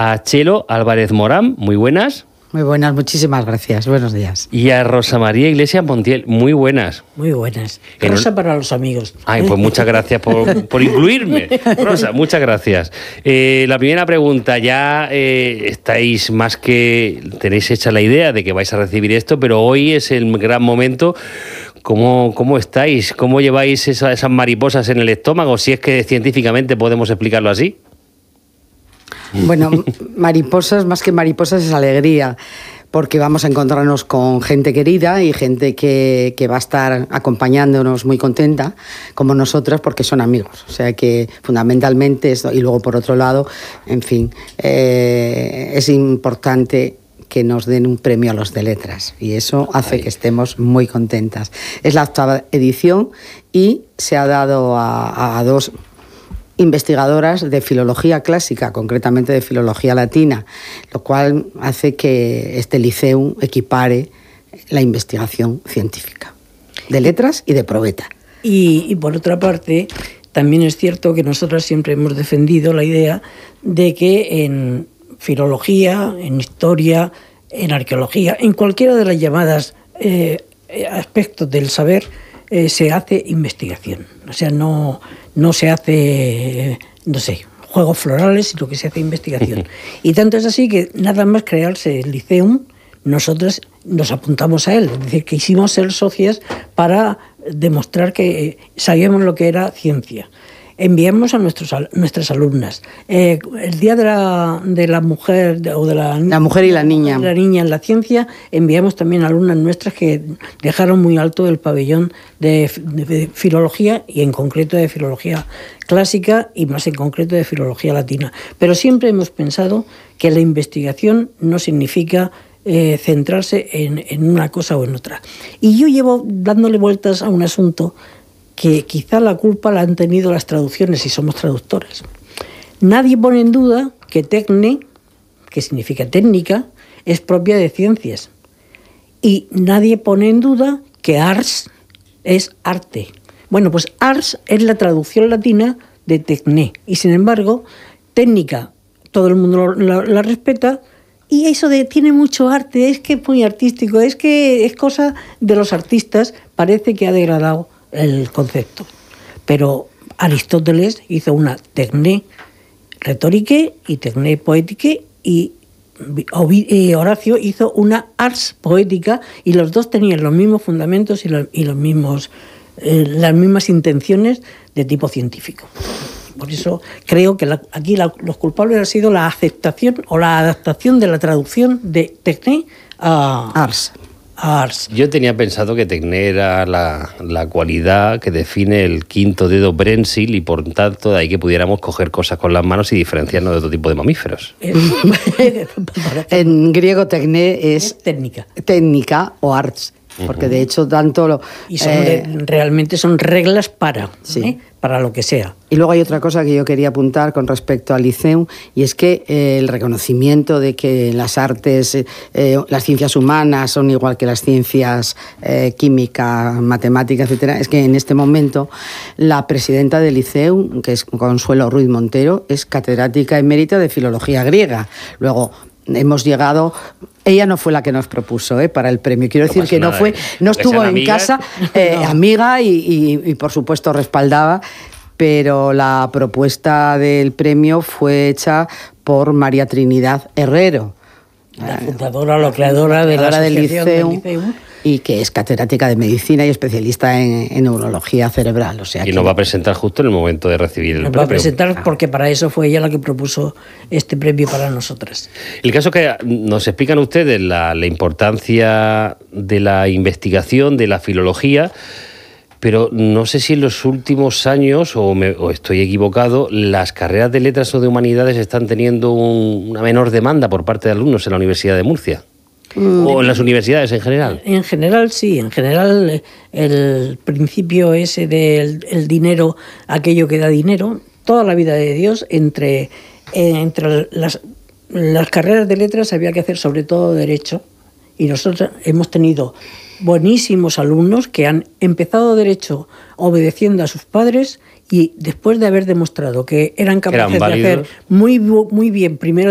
a Chelo Álvarez Morán, muy buenas. Muy buenas, muchísimas gracias. Buenos días. Y a Rosa María Iglesias Montiel, muy buenas. Muy buenas. Rosa para los amigos. Ay, pues muchas gracias por incluirme. Rosa, muchas gracias. La primera pregunta, ya estáis más que... tenéis hecha la idea de que vais a recibir esto, pero hoy es el gran momento. ¿Cómo estáis? ¿Cómo lleváis esas mariposas en el estómago? Si es que científicamente podemos explicarlo así. Bueno, mariposas, más que mariposas, es alegría, porque vamos a encontrarnos con gente querida y gente que va a estar acompañándonos muy contenta, como nosotras, porque son amigos. O sea que fundamentalmente esto, y luego por otro lado, en fin, es importante que nos den un premio a los de letras, y eso hace que estemos muy contentas. Es la 8ª edición y se ha dado a 2 investigadoras de filología clásica, concretamente de filología latina, lo cual hace que este Liceum equipare la investigación científica, de letras y de probeta. Y por otra parte, también es cierto que nosotras siempre hemos defendido la idea de que en filología, en historia, en arqueología, en cualquiera de las llamadas aspectos del saber, se hace investigación. O sea, no se hace, juegos florales, sino que se hace investigación. Y tanto es así que nada más crearse el Liceum, nosotros nos apuntamos a él. Es decir, que hicimos ser socias para demostrar que sabíamos lo que era ciencia. Enviamos a nuestras alumnas. El Día de la Mujer o de la Mujer y la Niña. La niña en la ciencia, enviamos también a alumnas nuestras que dejaron muy alto el pabellón de filología, y en concreto de filología clásica y más en concreto de filología latina. Pero siempre hemos pensado que la investigación no significa centrarse en una cosa o en otra. Y yo llevo dándole vueltas a un asunto que quizá la culpa la han tenido las traducciones, si somos traductores. Nadie pone en duda que tecne, que significa técnica, es propia de ciencias. Y nadie pone en duda que ars es arte. Bueno, pues ars es la traducción latina de tecne. Y sin embargo, técnica, todo el mundo la respeta, y eso de tiene mucho arte, es que es muy artístico, es que es cosa de los artistas, parece que ha degradado el concepto. Pero Aristóteles hizo una tecné retórica y tecné poética, y Horacio hizo una ars poética, y los dos tenían los mismos fundamentos y los mismos, las mismas intenciones de tipo científico. Por eso creo que aquí los culpables han sido la aceptación o la adaptación de la traducción de tecné a ars. Yo tenía pensado que tecné era la cualidad que define el quinto dedo prensil, y por tanto de ahí que pudiéramos coger cosas con las manos y diferenciarnos de otro tipo de mamíferos. En griego tecné es técnica o arts, porque de hecho tanto y realmente son reglas para lo que sea. Y luego hay otra cosa que yo quería apuntar con respecto al Liceum, y es que el reconocimiento de que las artes, las ciencias humanas son igual que las ciencias química, matemática, etcétera, es que en este momento la presidenta del Liceum, que es Consuelo Ruiz Montero, es catedrática emérita de filología griega. Luego hemos llegado... Ella no fue la que nos propuso para el premio. Quiero decir que no estuvo en casa, amiga y por supuesto respaldaba, pero la propuesta del premio fue hecha por María Trinidad Herrero, la fundadora, la creadora de la asociación del Liceum, y que es catedrática de medicina y especialista en neurología cerebral. O sea, y nos va a presentar justo en el momento de recibir el premio. Nos va a presentar porque para eso fue ella la que propuso este premio para nosotras. El caso que nos explican ustedes la importancia de la investigación, de la filología, pero no sé si en los últimos años, o estoy equivocado, las carreras de letras o de humanidades están teniendo una menor demanda por parte de alumnos en la Universidad de Murcia. ¿O en las universidades en general? En general sí, en general el principio ese del el dinero, aquello que da dinero, toda la vida de Dios, entre las carreras de letras había que hacer sobre todo derecho, y nosotros hemos tenido buenísimos alumnos que han empezado derecho obedeciendo a sus padres, y después de haber demostrado que eran capaces de hacer muy bien primero